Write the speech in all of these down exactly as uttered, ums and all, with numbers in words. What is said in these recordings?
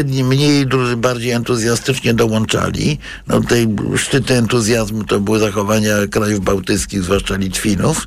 Jedni mniej, drudzy bardziej entuzjastycznie dołączali. No tutaj szczyty entuzjazmu to były zachowania krajów bałtyckich, zwłaszcza Litwinów.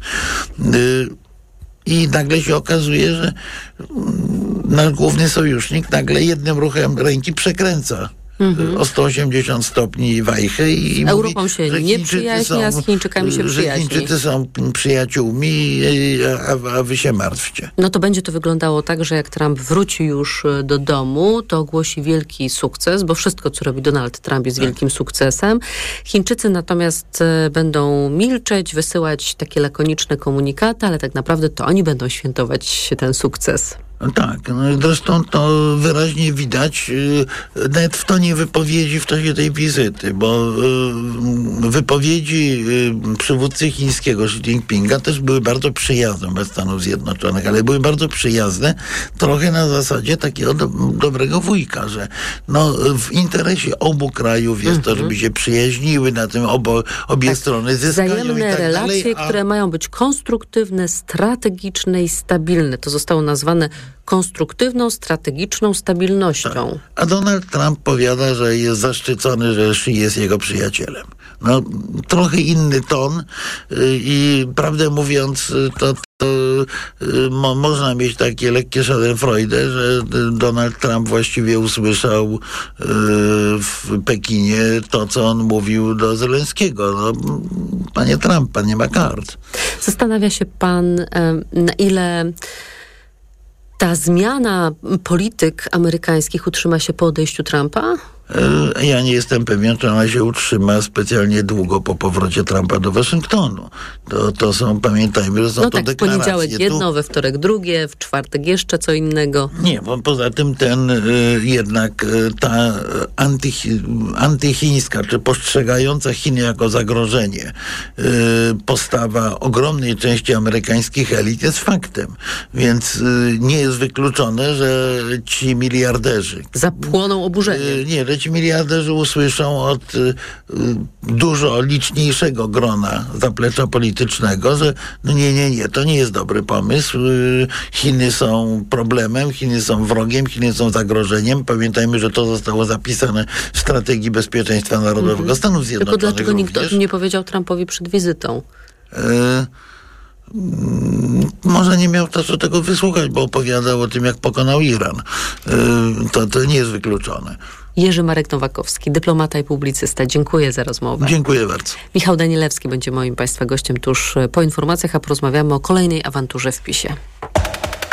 I nagle się okazuje, że nasz główny sojusznik nagle jednym ruchem ręki przekręca mm-hmm. o sto osiemdziesiąt stopni wajchę i, i Europą mówi, się nie przyjaźni, a z Chińczykami się że przyjaźni. Chińczycy są przyjaciółmi, a, a wy się martwcie. No to będzie to wyglądało tak, że jak Trump wróci już do domu, to ogłosi wielki sukces, bo wszystko, co robi Donald Trump, jest tak. wielkim sukcesem. Chińczycy natomiast będą milczeć, wysyłać takie lakoniczne komunikaty, ale tak naprawdę to oni będą świętować ten sukces. Tak, no zresztą to wyraźnie widać yy, nawet w tonie wypowiedzi w czasie tej wizyty, bo yy, wypowiedzi yy, przywódcy chińskiego Xi Jinpinga też były bardzo przyjazne wobec Stanów Zjednoczonych, ale były bardzo przyjazne trochę na zasadzie takiego do, dobrego wujka, że no, w interesie obu krajów jest mm-hmm. to, żeby się przyjaźniły, na tym obo, obie tak, strony zyskają wzajemne i tak relacje, dalej, a... które mają być konstruktywne, strategiczne i stabilne. To zostało nazwane konstruktywną, strategiczną stabilnością. Tak. A Donald Trump powiada, że jest zaszczycony, że Xi jest jego przyjacielem. No, trochę inny ton i prawdę mówiąc, to, to mo, można mieć takie lekkie schadenfreude, że Donald Trump właściwie usłyszał w Pekinie to, co on mówił do Zelenskiego. No, panie Trump, pan nie ma kart. Zastanawia się pan, na ile ta zmiana polityk amerykańskich utrzyma się po odejściu Trumpa? Ja nie jestem pewien, czy ona się utrzyma specjalnie długo po powrocie Trumpa do Waszyngtonu. To, to są, pamiętajmy, że są no to tak, deklaracje. W poniedziałek jedno, we wtorek drugie, w czwartek jeszcze co innego. Nie, bo poza tym ten y, jednak y, ta antychi, antychińska, czy postrzegająca Chiny jako zagrożenie y, postawa ogromnej części amerykańskich elit jest faktem. Więc y, nie jest wykluczone, że ci miliarderzy zapłoną oburzeniem. Y, nie, że ci miliarderzy usłyszą od y, dużo liczniejszego grona zaplecza politycznego, że no nie, nie, nie, to nie jest dobry pomysł. Y, Chiny są problemem, Chiny są wrogiem, Chiny są zagrożeniem. Pamiętajmy, że to zostało zapisane w strategii bezpieczeństwa narodowego mm-hmm. Stanów Zjednoczonych. Tylko dlaczego również. nikt o tym nie powiedział Trumpowi przed wizytą? Y, Może nie miał czasu tego wysłuchać, bo opowiadał o tym, jak pokonał Iran. Y, to, to nie jest wykluczone. Jerzy Marek Nowakowski, dyplomata i publicysta. Dziękuję za rozmowę. Dziękuję bardzo. Michał Danielewski będzie moim Państwa gościem tuż po informacjach, a porozmawiamy o kolejnej awanturze w PiS-ie.